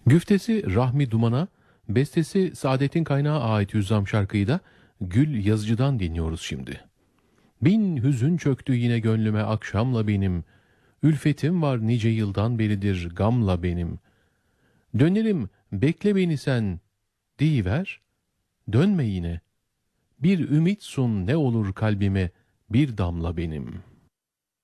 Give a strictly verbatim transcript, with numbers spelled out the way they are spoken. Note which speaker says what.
Speaker 1: Güftesi Rahmi Duman'a, bestesi Saadet'in Kaynağı ait Hüzzam şarkıyı da Gül Yazıcı'dan dinliyoruz şimdi. Bin hüzün çöktü yine gönlüme akşamla benim, ülfetim var nice yıldan beridir gamla benim. Dönerim bekle beni sen deyiver, dönme yine. Bir ümit sun ne olur kalbime bir damla benim.''